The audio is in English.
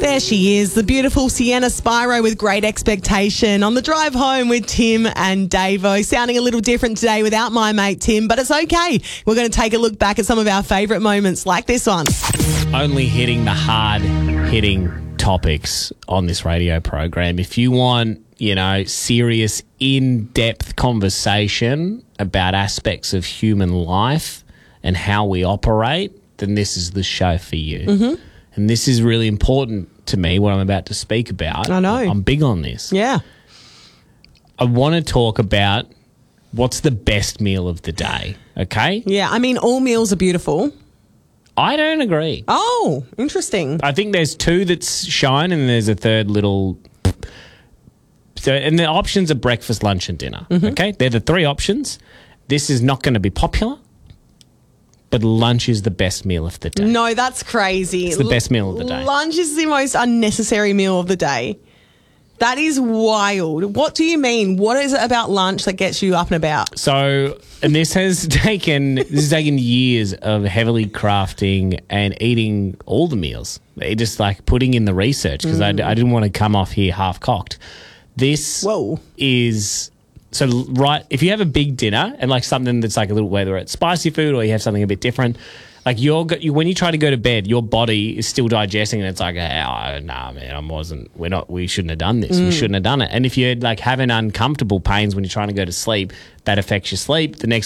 There she is, the beautiful Sienna Spyro with Great Expectation on the drive home with Tim and Davo. Sounding a little different today without my mate Tim, but it's okay. We're going to take a look back at some of our favourite moments like this one. Only hitting the hard-hitting topics on this radio program. If you want, serious, in-depth conversation about aspects of human life and how we operate, then this is the show for you. Mm-hmm. And this is really important to me, what I'm about to speak about. I know. I'm big on this. Yeah. I want to talk about what's the best meal of the day, okay? Yeah, I mean, all meals are beautiful. I don't agree. Oh, interesting. I think there's two that shine and there's a third little... So, and the options are breakfast, lunch and dinner, okay? They're the three options. This is not going to be popular, but lunch is the best meal of the day. No, that's crazy. It's the best meal of the day. Lunch is the most unnecessary meal of the day. That is wild. What do you mean? What is it about lunch that gets you up and about? So, and this has taken years of heavily crafting and eating all the meals. Just like putting in the research because I didn't want to come off here half-cocked. This is... So, right, if you have a big dinner and like something that's like a little, whether it's spicy food or you have something a bit different, like when you try to go to bed, your body is still digesting and it's like, nah, man, we shouldn't have done this. We shouldn't have done it. And if you're like having uncomfortable pains when you're trying to go to sleep, that affects your sleep. The next